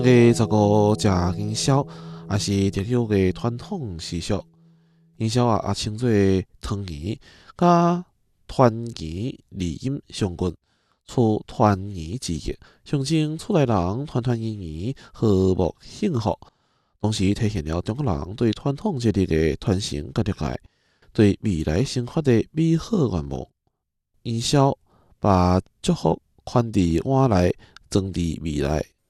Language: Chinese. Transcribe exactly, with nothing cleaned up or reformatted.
月十五食元宵，也是特有的传统习俗。元宵啊，也称做团圆，甲团圆字音相近，处团圆之意，象征厝内人团团圆圆、和睦幸福。同时体现了中国人对传统节日的传承甲热爱，对未来生活的美好愿望。元宵把祝福款伫碗内，装伫未来。